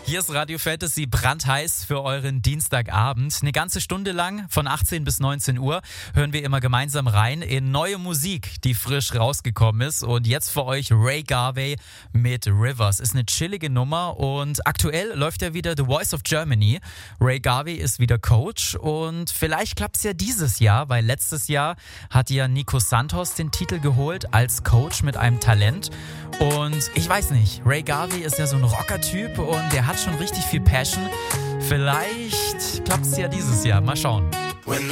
Hier ist Radio Fantasy brandheiß für euren Dienstagabend. Eine ganze Stunde lang, von 18 bis 19 Uhr, hören wir immer gemeinsam rein in neue Musik, die frisch rausgekommen ist. Und jetzt für euch Ray Garvey mit Rivers. Ist eine chillige Nummer und aktuell läuft ja wieder The Voice of Germany. Ray Garvey ist wieder Coach und vielleicht klappt es ja dieses Jahr, weil letztes Jahr hat ja Nico Santos den Titel geholt als Coach mit einem Talent. Und ich weiß nicht, Ray Garvey ist ja so ein Rocker-Typ und der hat schon richtig viel Passion. Vielleicht klappt es ja dieses Jahr. Mal schauen.